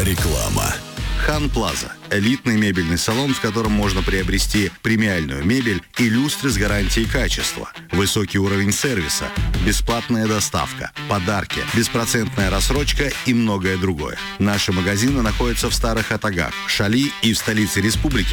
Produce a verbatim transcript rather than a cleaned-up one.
Реклама. Хан Плаза – элитный мебельный салон, в котором можно приобрести премиальную мебель и люстры с гарантией качества, высокий уровень сервиса, бесплатная доставка, подарки, беспроцентная рассрочка и многое другое. Наши магазины находятся в Старых Атагах, Шали и в столице республики